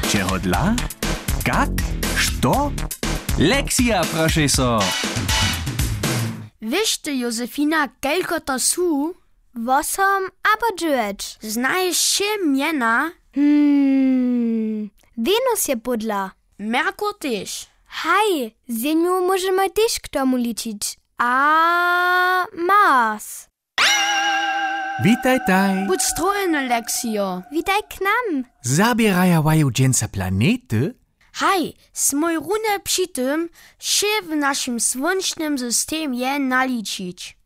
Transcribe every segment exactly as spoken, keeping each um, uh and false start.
Čehodla? Kak? Što? Lekcja, proszę so. Wiesz ty, Józefina, kelko to su? Wosom abo dziewięć. Znajesz się miena? Hmm, Wenus je budla. Merkur też. Hej, Ziemiu możemy też k tomu liczyć. A Mars. Witaj, taj. Budź strojny, Leksio. Witaj k nam. Zabieraja waju dżęca planety? Hej, smoj rune przy tym, się w naszym słonecznym systemie naliczyć.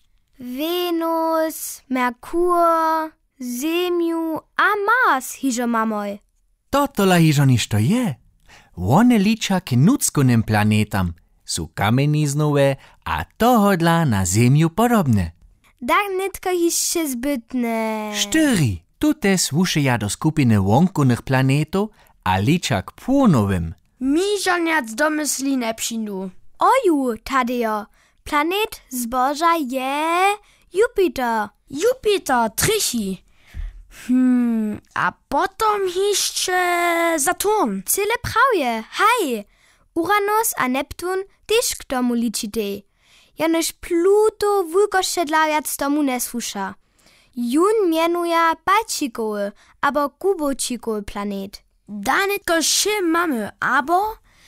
Wenus, Merkur, Ziemiu a Mars hižo mamoj. Totola hižo ništo je. One liča k nudzkonym planetam. Su kameniznowe, a tohodla na Zemju podobne. Tak nitko hišće zbytne. Štyri. Tute słušeja do skupiny wonkonych planetów, a liča k płonowym. Mi żoniac domysli ne przynu. Oju, Tadeo. Planet zboża je Jupiter. Jupiter, trychi. Hmm, a potom jeszcze Saturn. Cyle prawie, hej. Uranus a Neptun też k tomu ličite. Janož Pluto wulkoszedlawiac tomu ne słusza. Jun mienuje Balčikowy abo Kubočikowy planet. Danetko się mamy, abo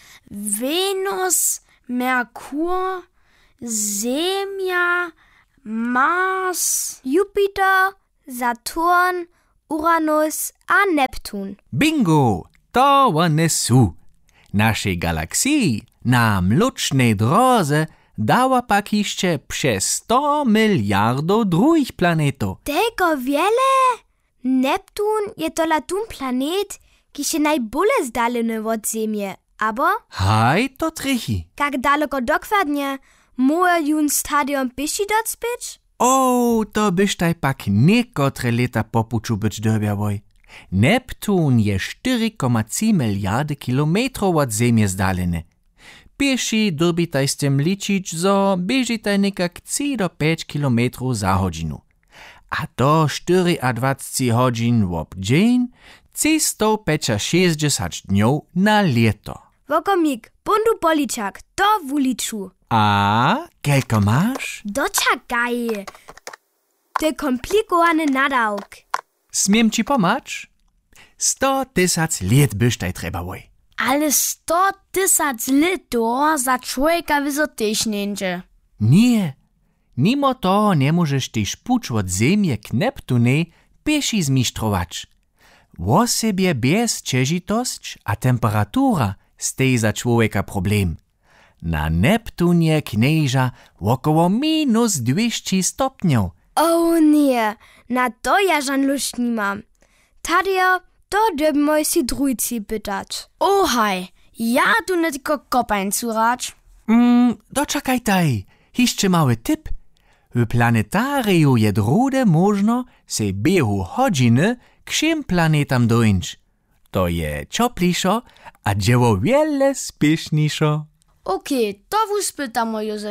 Venus, Merkur, Ziemia, Mars, Jupiter, Saturn, Uranus a Neptun. Bingo! To one su. Naszej galaksii na mlocznej drodze dała pak jeszcze przez sto miliardów drugich planetów. Tego wiele? Neptun je tola tun planet, ki się najbole zdaleny od Ziemi, abo? Haj, to trychi. Jak daleko dokładnie może jun stadion piši docpieć? O, to byś taj pak niekotre lata popuczu być dobiałoj. Neptun je cztery przecinek trzy miliardy kilometrów od Ziemi zdaleny. Pieši dobitaj z tym liczyć, zo biežitaj nekak trzy do pięć kilometrów za godzinu. A to dwadzieścia cztery godzin wob dzień, sto sześćdziesiąt dniów na leto. Wokomik, bundu policzak, to wuliczu. A, kelko masz? Doczekaj. Ty komplikowany nadałk. Smiem ci pomać? Sto tysac lat byś taj trebałoj. Ale sto tysac lat za człowieka wysotyś niędzie. Nie, mimo to nie możesz tyś pucz od Ziemi k Neptunie pieši zmištrować. O sobie bez ciężitość a temperatura stej za człowieka problem. Na Neptunie knieża około minus dwieście stopniów. O nie, na to ja żan lust nie mam. Tadio, to debmoj si drujci pytać. O haj, ja tu nie tylko kopań curać. Mm, doczekaj taj, jeszcze mały tip. W planetariu je drude można se biehu godziny k všem planetam dojść. To je cioplišo, a dzieło wiele spieszniejszo. Okej, to wuspytam o Józef.